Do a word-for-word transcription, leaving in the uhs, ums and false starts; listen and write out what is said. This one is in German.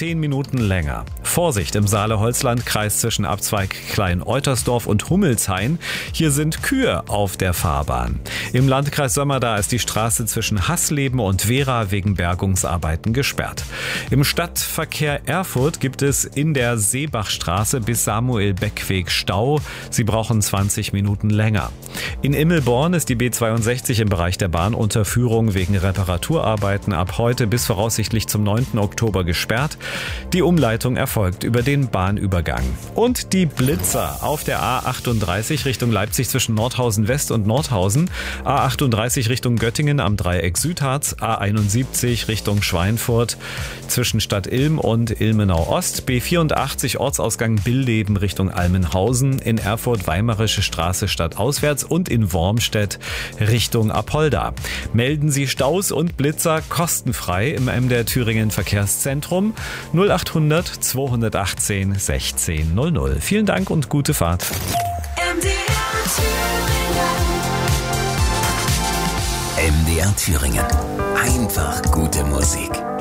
zehn Minuten länger. Vorsicht im Saale-Holzland-Kreis zwischen Abzweig Klein-Eutersdorf und Hummelshain. Hier sind Kühe auf der Fahrbahn. Im Landkreis Sömmerda ist die Straße zwischen Hassleben und Wehra wegen Bergungsarbeiten gesperrt. Im Stadtverkehr Erfurt gibt es in der Seebachstraße bis Samuel-Beck-Weg Stau. Sie brauchen zwanzig Minuten länger. In Immelborn ist die B zweiundsechzig im Bereich der Bahnunterführung wegen Reparaturarbeiten ab heute bis voraussichtlich zum neunten Oktober gesperrt. Die Umleitung erfolgt über den Bahnübergang. Und die Blitzer auf der A achtunddreißig Richtung Leipzig zwischen Nordhausen West und Nordhausen, A achtunddreißig Richtung Göttingen am Dreieck Südharz, A einundsiebzig Richtung Schweinfurt zwischen Stadt Ilm und Ilmenau Ost, B vierundachtzig Ortsausgang Billeben Richtung Almenhausen, in Erfurt Weimarische Straße stadtauswärts und in Wormstedt Richtung Apolda. Melden Sie Staus und Blitzer kostenfrei im M D R Thüringen Verkehrszentrum null achthundert zweihundertachtzehn sechzehn null null. Vielen Dank und gute Fahrt. M D R Thüringen. M D R Thüringen. Einfach gute Musik.